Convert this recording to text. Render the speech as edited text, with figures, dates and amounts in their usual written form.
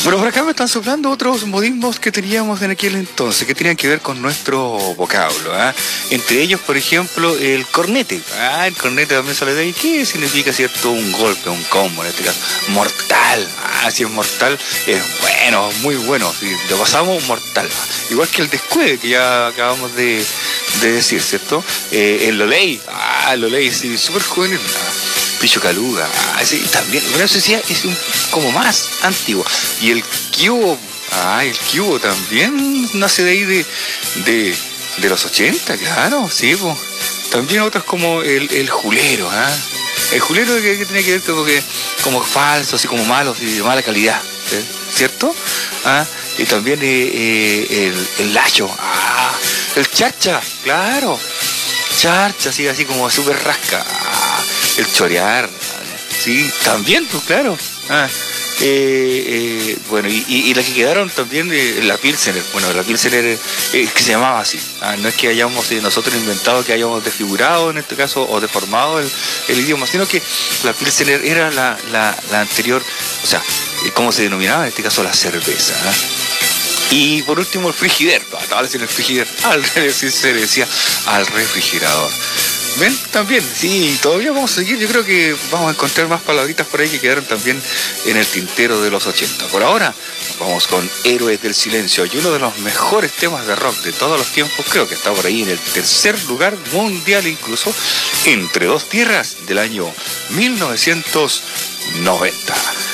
Pero por acá me están soplando otros modismos que teníamos en aquel entonces, que tenían que ver con nuestro vocablo, ¿eh? Entre ellos, por ejemplo, el cornete. El cornete también sale de ahí. ¿Qué significa, cierto? Un golpe, un combo, en este caso. Mortal. Si es mortal, es bueno, muy bueno. Si lo pasamos, mortal. Igual que el descueve, que ya acabamos de decir, ¿cierto? El loley. El loley, sí, súper juvenil. Picho Caluga, sí, también, bueno, eso decía, es como más antiguo. Y el cubo, el cubo también nace de ahí de los 80, claro, sí, pues. También otros como el julero, El julero que tiene que ver como falso, así como malo, y de mala calidad, ¿cierto? Y también el lacho, el charcha, claro, charcha, así como súper rasca. El chorear, sí, también, pues claro. Bueno, y las que quedaron también, la Pilsener. Bueno, la Pilsener que se llamaba así. No es que hayamos nosotros inventado, que hayamos desfigurado en este caso, o deformado el idioma, sino que la Pilsener era la anterior, o sea, ¿cómo se denominaba? En este caso, la cerveza. Y por último, el frigider. El frigider, se le decía al refrigerador. ¿Ven? También, sí, todavía vamos a seguir. Yo creo que vamos a encontrar más palabritas por ahí que quedaron también en el tintero de los 80. Por ahora, nos vamos con Héroes del Silencio, y uno de los mejores temas de rock de todos los tiempos. Creo que está por ahí en el tercer lugar mundial, incluso, Entre dos tierras, del año 1990.